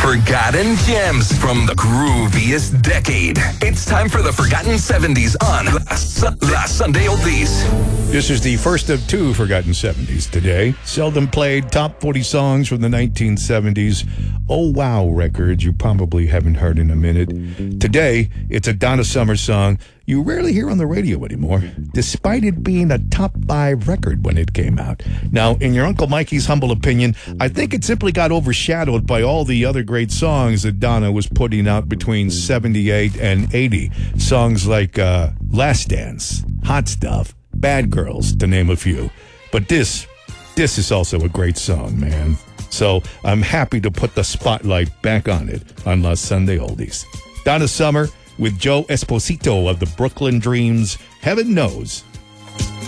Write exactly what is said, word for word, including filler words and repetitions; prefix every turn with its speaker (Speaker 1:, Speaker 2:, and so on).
Speaker 1: Forgotten Gems from the grooviest decade. It's time for the Forgotten seventies on Last, Last Sunday Oldies.
Speaker 2: This is the first of two Forgotten seventies today. Seldom played top forty songs from the nineteen seventies. Oh Wow records you probably haven't heard in a minute. Today, it's a Donna Summer song you rarely hear on the radio anymore, despite it being a top five record when it came out. Now, in your Uncle Mikey's humble opinion, I think it simply got overshadowed by all the other great songs that Donna was putting out between seventy-eight and eighty. Songs like uh, Last Dance, Hot Stuff, Bad Girls, to name a few. But this, this is also a great song, man. So I'm happy to put the spotlight back on it on Last Sunday Oldies. Donna Summer with Joe Esposito of the Brooklyn Dreams. Heaven Knows